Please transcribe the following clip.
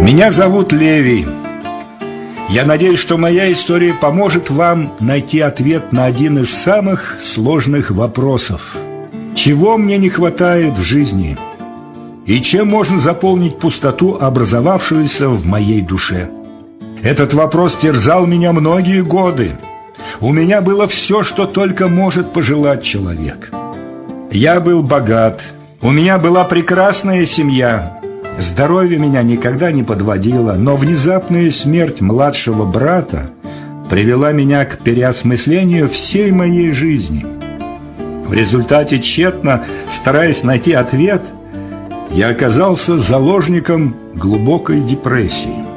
Меня зовут Левий. Я надеюсь, что моя история поможет вам найти ответ на один из самых сложных вопросов. Чего мне не хватает в жизни? И чем можно заполнить пустоту, образовавшуюся в моей душе? Этот вопрос терзал меня многие годы. У меня было все, что только может пожелать человек. Я был богат, у меня была прекрасная семья. Здоровье меня никогда не подводило, но внезапная смерть младшего брата привела меня к переосмыслению всей моей жизни. В результате, тщетно стараясь найти ответ, я оказался заложником глубокой депрессии.